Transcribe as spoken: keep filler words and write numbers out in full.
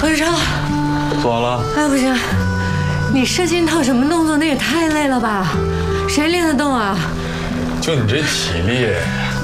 何志超， 做完了？ 哎，不行，你射心套什么动作？那也太累了吧？谁练得动啊？ 就你这体力，